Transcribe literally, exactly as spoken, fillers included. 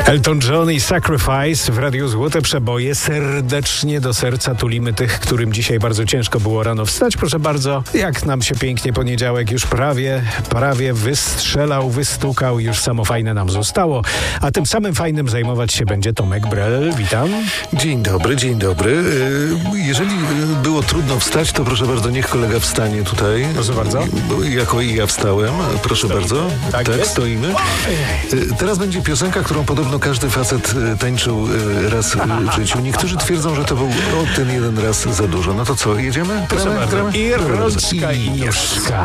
Elton John i Sacrifice w Radiu Złote Przeboje. Serdecznie do serca tulimy tych, którym dzisiaj bardzo ciężko było rano wstać. Proszę bardzo, jak nam się pięknie poniedziałek już prawie, prawie wystrzelał, wystukał, już samo fajne nam zostało. A tym samym fajnym zajmować się będzie Tomek Brel. Witam. Dzień dobry, dzień dobry. Jeżeli było trudno wstać, to proszę bardzo, niech kolega wstanie tutaj. Proszę bardzo. Jako i ja wstałem. Proszę bardzo. Tak, tak jest. stoimy. Teraz będzie piosenka, którą podobno każdy facet tańczył raz w życiu. Niektórzy twierdzą, że to był o ten jeden raz za dużo. No to co, jedziemy? Proszę Gramy? bardzo. Gramy? I Proszę bardzo. rączka, i nóżka.